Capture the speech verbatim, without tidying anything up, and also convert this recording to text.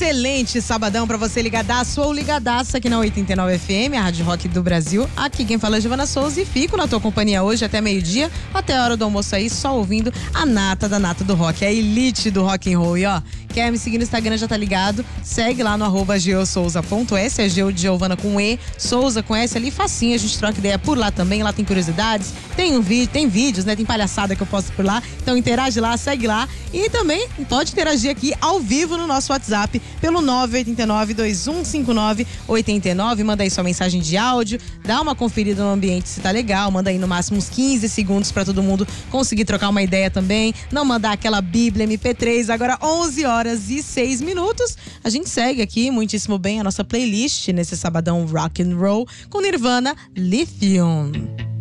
excelente sabadão pra você ligadaço ou ligadaça aqui na oitenta e nove F M, a Rádio Rock do Brasil. Aqui quem fala é Giovana Souza e fico na tua companhia hoje até meio-dia, até a hora do almoço aí, só ouvindo a nata da nata do rock, a elite do rock and roll. E ó, quer me seguir no Instagram, já tá ligado? Segue lá no arroba geosouza.s, é Geo de Giovana com E, Souza com S ali, facinho, a gente troca ideia por lá também, lá tem curiosidades, tem um vídeo, tem vídeos, né, tem palhaçada que eu posto por lá, então interage lá, segue lá e também pode interagir aqui ao vivo no nosso WhatsApp pelo nove oito nove, dois um cinco nove, oito nove, manda aí sua mensagem de áudio, dá uma conferida no ambiente se tá legal, manda aí no máximo uns quinze segundos pra todo mundo conseguir trocar uma ideia também, não mandar aquela bíblia M P três, agora onze horas e seis minutos, a gente segue aqui muitíssimo bem a nossa playlist nesse sabadão rock and roll com Nirvana, Lithium.